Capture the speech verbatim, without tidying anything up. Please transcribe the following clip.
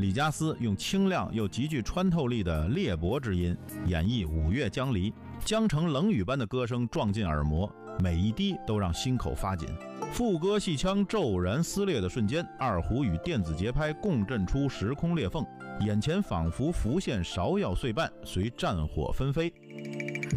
李嘉思用清亮又极具穿透力的裂帛之音演绎五岳江离，江城冷雨般的歌声撞进耳膜，每一滴都让心口发紧。副歌戏腔骤然撕裂的瞬间，二胡与电子节拍共振出时空裂缝，眼前仿佛浮现芍药碎瓣随战火纷飞。